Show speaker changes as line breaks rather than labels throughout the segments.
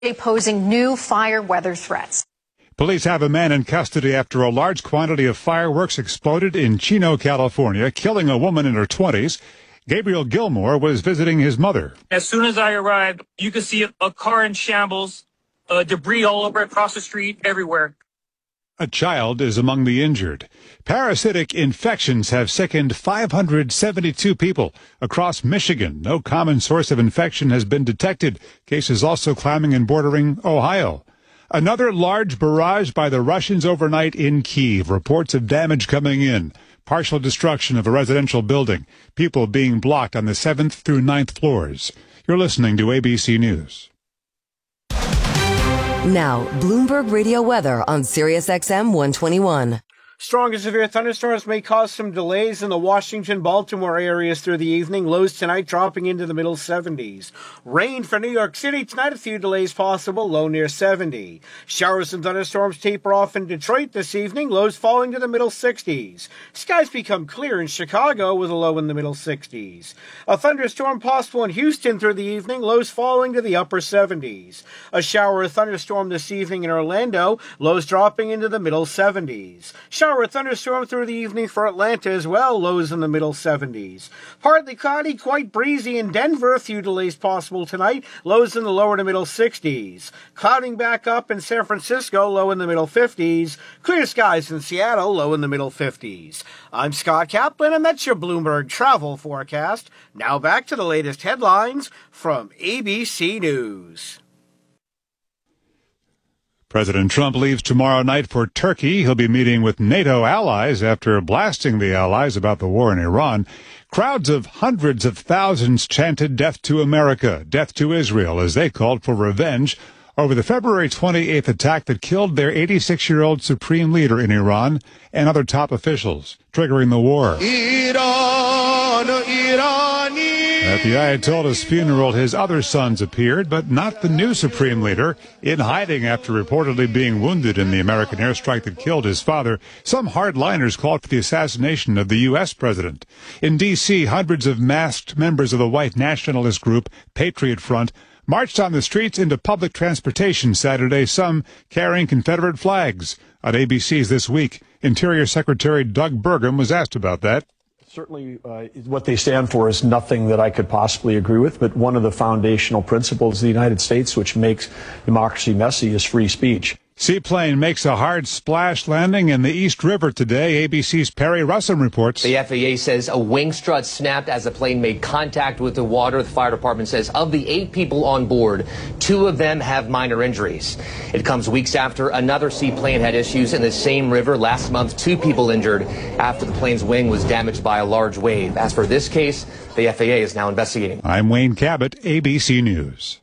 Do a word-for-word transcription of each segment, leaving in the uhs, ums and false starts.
posing new fire weather threats.
Police have a man in custody after a large quantity of fireworks exploded in Chino, California, killing a woman in her twenties. Gabriel Gilmore was visiting his mother.
As soon as I arrived, you could see a, a car in shambles, uh, debris all over across the street, everywhere.
A child is among the injured. Parasitic infections have sickened five hundred seventy-two people across Michigan. No common source of infection has been detected. Cases also climbing and bordering Ohio. Another large barrage by the Russians overnight in Kyiv. Reports of damage coming in. Partial destruction of a residential building. People being blocked on the seventh through ninth floors. You're listening to A B C News.
Now, Bloomberg Radio weather on Sirius X M one twenty-one.
Strong and severe thunderstorms may cause some delays in the Washington, Baltimore areas through the evening. Lows tonight dropping into the middle seventies. Rain for New York City tonight, a few delays possible, low near seventy. Showers and thunderstorms taper off in Detroit this evening, lows falling to the middle sixties. Skies become clear in Chicago with a low in the middle sixties. A thunderstorm possible in Houston through the evening, lows falling to the upper seventies. A shower or thunderstorm this evening in Orlando, lows dropping into the middle seventies. Shower or thunderstorm through the evening for Atlanta as well, lows in the middle seventies. Partly cloudy, quite breezy in Denver, a few delays possible tonight, lows in the lower to middle sixties. Clouding back up in San Francisco, low in the middle fifties. Clear skies in Seattle, low in the middle fifties. I'm Scott Kaplan, and that's your Bloomberg travel forecast. Now back to the latest headlines from A B C News.
President Trump leaves tomorrow night for Turkey. He'll be meeting with NATO allies after blasting the allies about the war in Iran. Crowds of hundreds of thousands chanted death to America, death to Israel, as they called for revenge over the February twenty-eighth attack that killed their eighty-six-year-old supreme leader in Iran and other top officials, triggering the war. Iran, Irani. At the Ayatollah's funeral, his other sons appeared, but not the new supreme leader, in hiding after reportedly being wounded in the American airstrike that killed his father. Some hardliners called for the assassination of the U S president. In D C, hundreds of masked members of the white nationalist group Patriot Front marched on the streets into public transportation Saturday, some carrying Confederate flags. On A B C's This Week, Interior Secretary Doug Burgum was asked about that.
Certainly, uh, what they stand for is nothing that I could possibly agree with, but one of the foundational principles of the United States, which makes democracy messy, is free speech.
Seaplane makes a hard splash landing in the East River today. A B C's Perry Russum reports.
The F A A says a wing strut snapped as the plane made contact with the water. The fire department says of the eight people on board, two of them have minor injuries. It comes weeks after another seaplane had issues in the same river. Last month, two people injured after the plane's wing was damaged by a large wave. As for this case, the F A A is now investigating.
I'm Wayne Cabot, A B C News.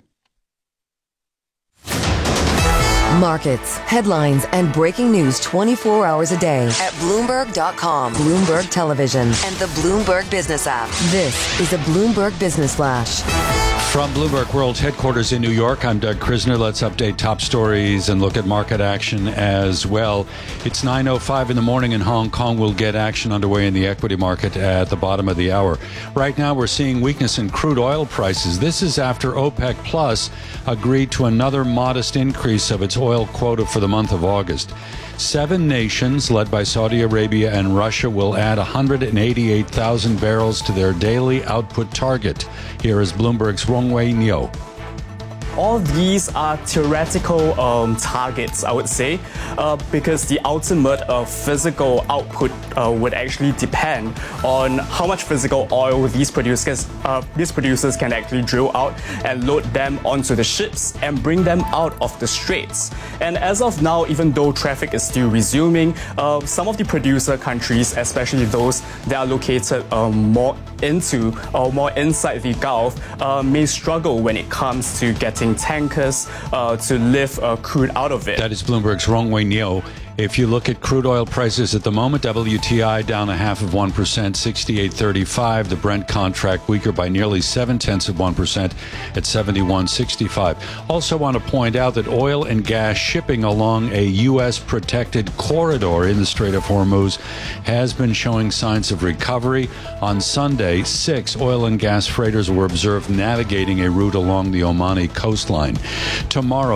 Markets, headlines, and breaking news twenty-four hours a day at Bloomberg dot com, Bloomberg Television, and the Bloomberg Business app. This is a Bloomberg Business Flash.
From Bloomberg World Headquarters in New York, I'm Doug Krisner. Let's update top stories and look at market action as well. It's nine oh five in the morning in Hong Kong. We'll get action underway in the equity market at the bottom of the hour. Right now, we're seeing weakness in crude oil prices. This is after OPEC Plus agreed to another modest increase of its oil quota for the month of August. Seven nations, led by Saudi Arabia and Russia, will add one hundred eighty-eight thousand barrels to their daily output target. Here is Bloomberg's Rong-Wei Neo.
All these are theoretical um, targets, I would say, uh, because the ultimate uh, physical output uh, would actually depend on how much physical oil these producers, uh, these producers can actually drill out and load them onto the ships and bring them out of the straits. And as of now, even though traffic is still resuming, uh, some of the producer countries, especially those that are located um, more into or more inside the Gulf, uh, may struggle when it comes to getting tankers uh, to lift uh, crude out of it.
That is Bloomberg's Rong-Wei Neo. If you look at crude oil prices at the moment, W T I down a half of one percent, sixty-eight thirty-five. The Brent contract weaker by nearly seven tenths of one percent at seventy-one sixty-five. Also want to point out that oil and gas shipping along a U S protected corridor in the Strait of Hormuz has been showing signs of recovery. On Sunday, six oil and gas freighters were observed navigating a route along the Omani coastline. Tomorrow,